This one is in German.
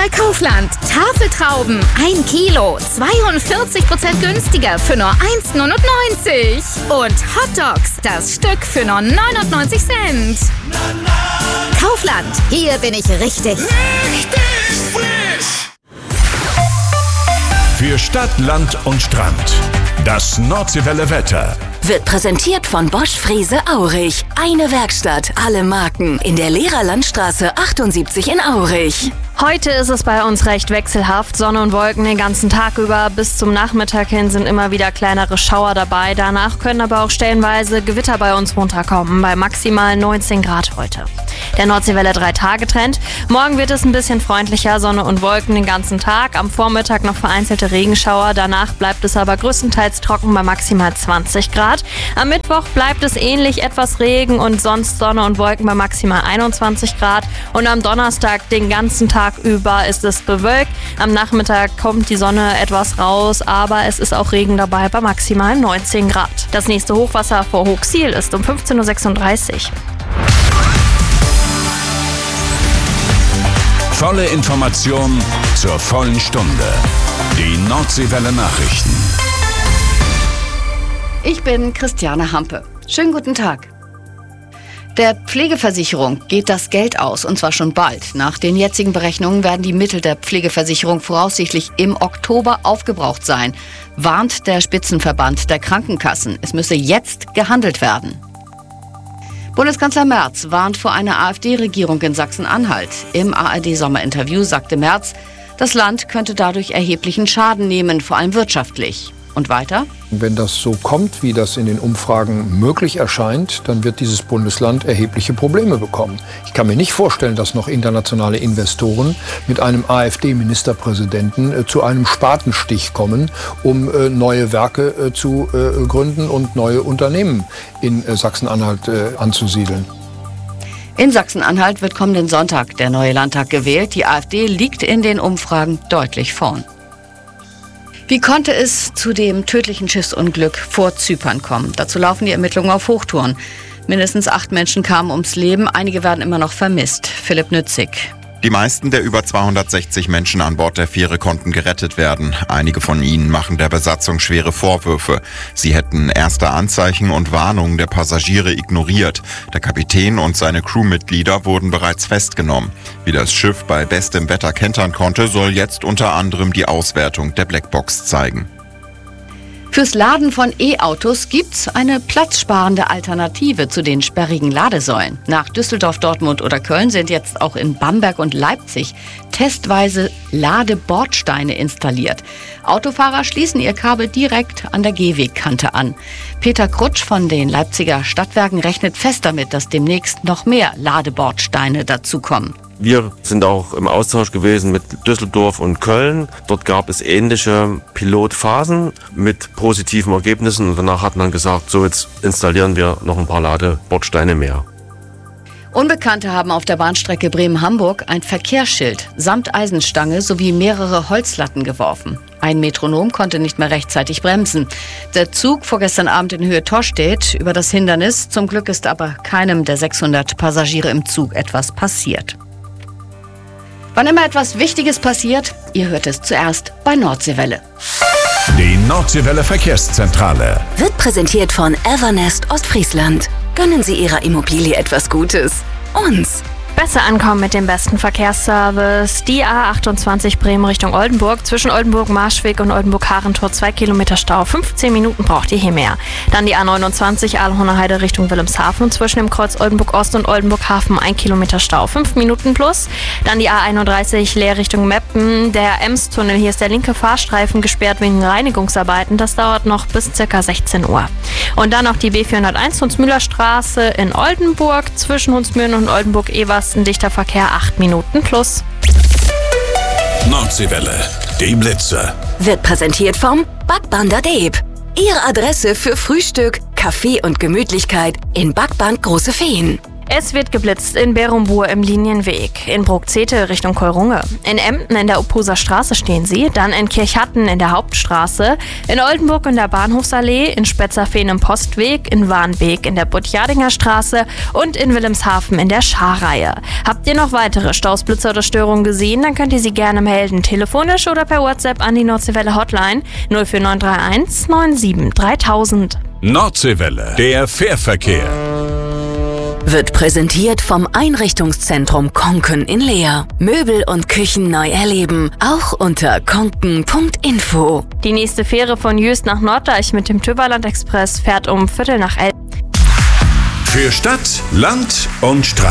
bei Kaufland. Tafeltrauben 1 Kilo, 42% günstiger für nur 1,99. Und Hotdogs, das Stück für nur 99 Cent. Kaufland, hier bin ich richtig. Richtig frisch! Für Stadt, Land und Strand. Das Nordseewelle Wetter. Wird präsentiert von Bosch Frese Aurich. Eine Werkstatt, alle Marken. In der Lehrerlandstraße 78 in Aurich. Heute ist es bei uns recht wechselhaft. Sonne und Wolken den ganzen Tag über. Bis zum Nachmittag hin sind immer wieder kleinere Schauer dabei. Danach können aber auch stellenweise Gewitter bei uns runterkommen. Bei maximal 19 Grad heute. Der Nordseewelle 3-Tage-Trend. Morgen wird es ein bisschen freundlicher. Sonne und Wolken den ganzen Tag. Am Vormittag noch vereinzelte Regenschauer. Danach bleibt es aber größtenteils trocken bei maximal 20 Grad. Am Mittwoch bleibt es ähnlich, etwas Regen und sonst Sonne und Wolken bei maximal 21 Grad. Und am Donnerstag den ganzen Tag über ist es bewölkt. Am Nachmittag kommt die Sonne etwas raus, aber es ist auch Regen dabei bei maximal 19 Grad. Das nächste Hochwasser vor Hochsiel ist um 15:36 Uhr. Volle Information zur vollen Stunde. Die Nordseewelle Nachrichten. Ich bin Christiane Hampe. Schönen guten Tag. Der Pflegeversicherung geht das Geld aus, und zwar schon bald. Nach den jetzigen Berechnungen werden die Mittel der Pflegeversicherung voraussichtlich im Oktober aufgebraucht sein, warnt der Spitzenverband der Krankenkassen. Es müsse jetzt gehandelt werden. Bundeskanzler Merz warnt vor einer AfD-Regierung in Sachsen-Anhalt. Im ARD-Sommerinterview sagte Merz, das Land könnte dadurch erheblichen Schaden nehmen, vor allem wirtschaftlich. Und weiter? Wenn das so kommt, wie das in den Umfragen möglich erscheint, dann wird dieses Bundesland erhebliche Probleme bekommen. Ich kann mir nicht vorstellen, dass noch internationale Investoren mit einem AfD-Ministerpräsidenten zu einem Spatenstich kommen, um neue Werke zu gründen und neue Unternehmen in Sachsen-Anhalt anzusiedeln. In Sachsen-Anhalt wird kommenden Sonntag der neue Landtag gewählt. Die AfD liegt in den Umfragen deutlich vorn. Wie konnte es zu dem tödlichen Schiffsunglück vor Zypern kommen? Dazu laufen die Ermittlungen auf Hochtouren. Mindestens 8 Menschen kamen ums Leben, einige werden immer noch vermisst. Philipp Nützig. Die meisten der über 260 Menschen an Bord der Fähre konnten gerettet werden. Einige von ihnen machen der Besatzung schwere Vorwürfe. Sie hätten erste Anzeichen und Warnungen der Passagiere ignoriert. Der Kapitän und seine Crewmitglieder wurden bereits festgenommen. Wie das Schiff bei bestem Wetter kentern konnte, soll jetzt unter anderem die Auswertung der Blackbox zeigen. Fürs Laden von E-Autos gibt's eine platzsparende Alternative zu den sperrigen Ladesäulen. Nach Düsseldorf, Dortmund oder Köln sind jetzt auch in Bamberg und Leipzig testweise Ladebordsteine installiert. Autofahrer schließen ihr Kabel direkt an der Gehwegkante an. Peter Krutsch von den Leipziger Stadtwerken rechnet fest damit, dass demnächst noch mehr Ladebordsteine dazukommen. Wir sind auch im Austausch gewesen mit Düsseldorf und Köln. Dort gab es ähnliche Pilotphasen mit positiven Ergebnissen. Und danach hat man gesagt, so jetzt installieren wir noch ein paar Ladebordsteine mehr. Unbekannte haben auf der Bahnstrecke Bremen-Hamburg ein Verkehrsschild samt Eisenstange sowie mehrere Holzlatten geworfen. Ein Metronom konnte nicht mehr rechtzeitig bremsen. Der Zug fuhr gestern Abend in Höhe Torstedt über das Hindernis. Zum Glück ist aber keinem der 600 Passagiere im Zug etwas passiert. Wann immer etwas Wichtiges passiert, ihr hört es zuerst bei Nordseewelle. Die Nordseewelle Verkehrszentrale Wird präsentiert von Evernest Ostfriesland. Gönnen Sie Ihrer Immobilie etwas Gutes. Uns. Besser ankommen mit dem besten Verkehrsservice. Die A28 Bremen Richtung Oldenburg. Zwischen Oldenburg-Marschweg und Oldenburg-Harentor 2 Kilometer Stau. 15 Minuten braucht ihr hier mehr. Dann die A29 Aalhoner Heide Richtung Wilhelmshaven. Zwischen dem Kreuz Oldenburg-Ost und Oldenburg-Hafen 1 Kilometer Stau. 5 Minuten plus. Dann die A31 Leer Richtung Meppen. Der Ems-Tunnel. Hier ist der linke Fahrstreifen gesperrt wegen Reinigungsarbeiten. Das dauert noch bis ca. 16 Uhr. Und dann noch die B401 Hunsmühlerstraße in Oldenburg. Zwischen Hunsmühlen und Oldenburg-Evers ein dichter Verkehr, 8 Minuten plus. Nordseewelle, die Blitze. Wird präsentiert vom Backband der Deeb. Ihre Adresse für Frühstück, Kaffee und Gemütlichkeit in Backband Große Feen. Es wird geblitzt in Berumbur im Linienweg, in Bruckzete Richtung Kolrunge. In Emden in der Uphuser Straße stehen sie, dann in Kirchhatten in der Hauptstraße, in Oldenburg in der Bahnhofsallee, in Spetzerfehn im Postweg, in Warnbeek in der Buttjardinger Straße und in Wilhelmshaven in der Scharreihe. Habt ihr noch weitere Staus, Blitzer oder Störungen gesehen, dann könnt ihr sie gerne melden, telefonisch oder per WhatsApp an die Nordseewelle Hotline 04931 97 3000. Nordseewelle, der Fährverkehr. Wird präsentiert vom Einrichtungszentrum Konken in Leer. Möbel und Küchen neu erleben, auch unter konken.info. Die nächste Fähre von Jüst nach Norddeich mit dem Tüberland Express fährt um 11:15. Für Stadt, Land und Straße.